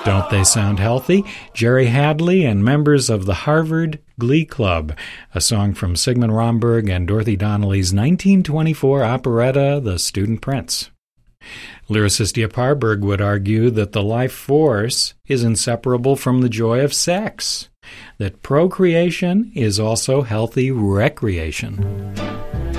Don't they sound healthy? Jerry Hadley and members of the Harvard Glee Club, a song from Sigmund Romberg and Dorothy Donnelly's 1924 operetta, The Student Prince. Lyricist Yip Harburg would argue that the life force is inseparable from the joy of sex, that procreation is also healthy recreation.